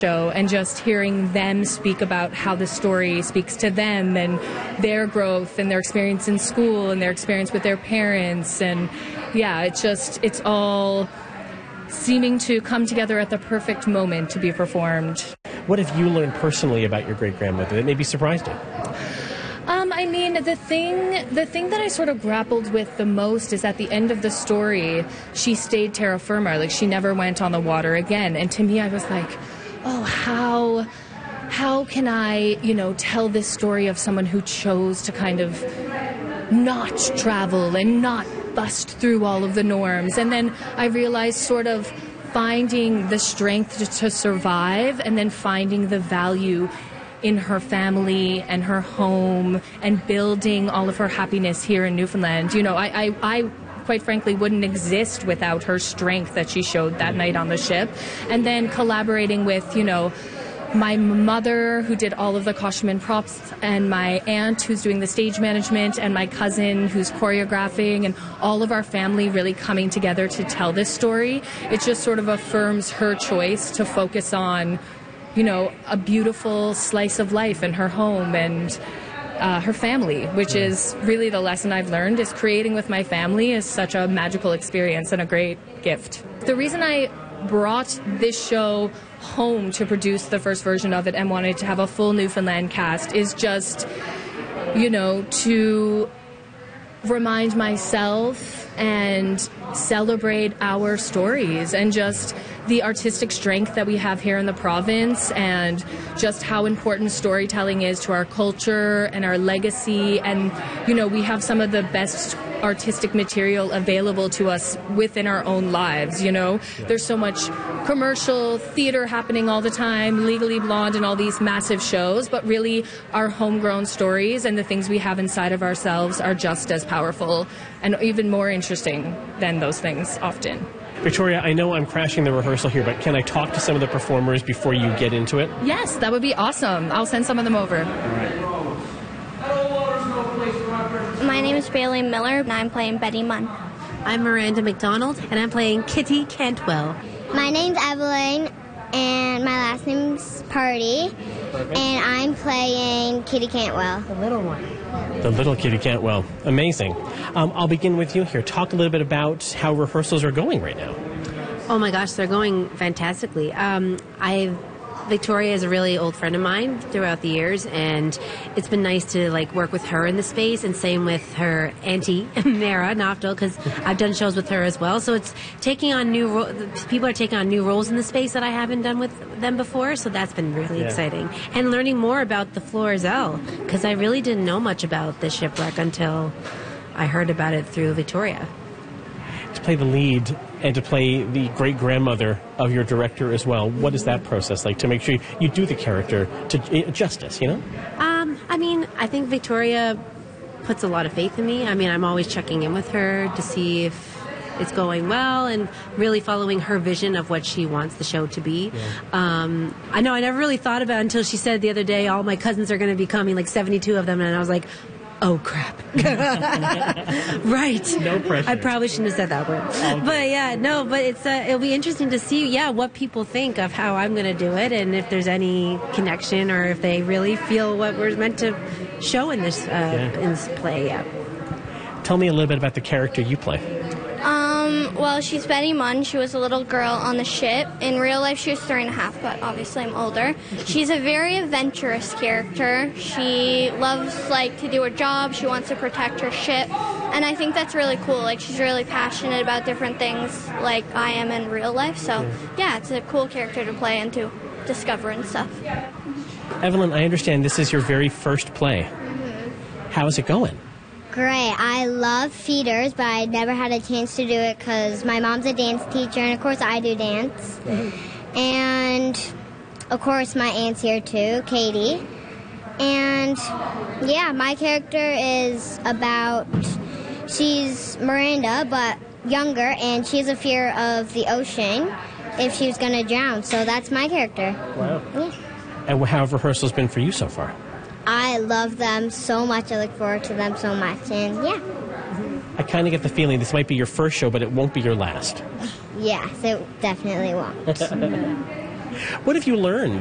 show, and just hearing them speak about how the story speaks to them and their growth and their experience in school and their experience with their parents. And yeah, it's all seeming to come together at the perfect moment to be performed. What have you learned personally about your great-grandmother that maybe surprised you? I mean, the thing that I sort of grappled with the most is at the end of the story, she stayed terra firma, like she never went on the water again. And to me, I was like, oh, how can I, tell this story of someone who chose to kind of not travel and not bust through all of the norms. And then I realized sort of finding the strength to survive, and then finding the value in her family and her home and building all of her happiness here in Newfoundland. I quite frankly wouldn't exist without her strength that she showed that night on the ship. And then collaborating with, my mother, who did all of the costume and props, and my aunt, who's doing the stage management, and my cousin, who's choreographing, and all of our family really coming together to tell this story. It just sort of affirms her choice to focus on, a beautiful slice of life in her home and her family, which is really the lesson I've learned, is creating with my family is such a magical experience and a great gift. The reason I brought this show home to produce the first version of it and wanted to have a full Newfoundland cast is just, to remind myself and celebrate our stories and just the artistic strength that we have here in the province, and just how important storytelling is to our culture and our legacy. And, we have some of the best artistic material available to us within our own lives. There's so much commercial theater happening all the time, Legally Blonde and all these massive shows, but really our homegrown stories and the things we have inside of ourselves are just as powerful and even more interesting than those things often. Victoria, I know I'm crashing the rehearsal here, but can I talk to some of the performers before you get into it? Yes, that would be awesome. I'll send some of them over. All right. My name is Bailey Miller, and I'm playing Betty Munn. I'm Miranda McDonald, and I'm playing Kitty Cantwell. My name's Evelyn, and my last name's Party, and I'm playing Kitty Cantwell. The little one. The little Kitty Cantwell. Amazing. I'll begin with you here. Talk a little bit about how rehearsals are going right now. Oh my gosh, they're going fantastically. Victoria is a really old friend of mine throughout the years, and it's been nice to work with her in the space, and same with her auntie Mara Noftel, because I've done shows with her as well. So it's taking on people are taking on new roles in the space that I haven't done with them before. So that's been really exciting, and learning more about the Florizel, because I really didn't know much about the shipwreck until I heard about it through Victoria. To play the lead and to play the great-grandmother of your director as well, what is that process like to make sure you do the character to justice, I think Victoria puts a lot of faith in me. I'm always checking in with her to see if it's going well and really following her vision of what she wants the show to be. Yeah. I know I never really thought about it until she said the other day, all my cousins are going to be coming, 72 of them, and I was like, oh, crap. Right. No pressure. I probably shouldn't have said that word. But it'll be interesting to see, what people think of how I'm going to do it, and if there's any connection or if they really feel what we're meant to show in this play, Tell me a little bit about the character you play. Well, she's Betty Munn. She was a little girl on the ship. In real life, she was 3.5, but obviously I'm older. She's a very adventurous character. She loves, to do her job. She wants to protect her ship. And I think that's really cool. She's really passionate about different things like I am in real life. So, it's a cool character to play and to discover and stuff. Evelyn, I understand this is your very first play. Mm-hmm. How is it going? Great. I love feeders, but I never had a chance to do it because my mom's a dance teacher, and of course I do dance. Mm-hmm. And of course my aunt's here too, Katie. And my character is she's Miranda, but younger, and she has a fear of the ocean if she was going to drown. So that's my character. Wow. Yeah. And how have rehearsals been for you so far? I love them so much. I look forward to them so much. And I kind of get the feeling this might be your first show, but it won't be your last. Yes, it definitely won't. What have you learned